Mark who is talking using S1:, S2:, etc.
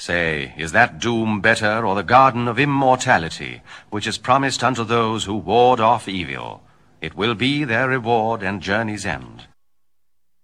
S1: Say, is that doom better, or the garden of immortality, which is promised unto those who ward off evil? It will be their reward and journey's end.